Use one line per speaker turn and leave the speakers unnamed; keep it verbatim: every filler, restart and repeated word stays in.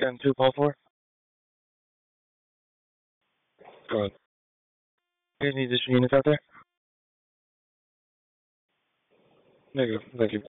Again, two, call for. Go ahead. Any additional units out there? Negative. Thank you.